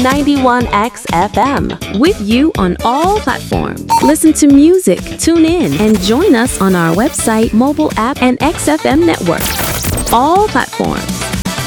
91X FM, with you on all platforms. Listen to music, tune in, and join us on our website, mobile app, and XFM network. All platforms.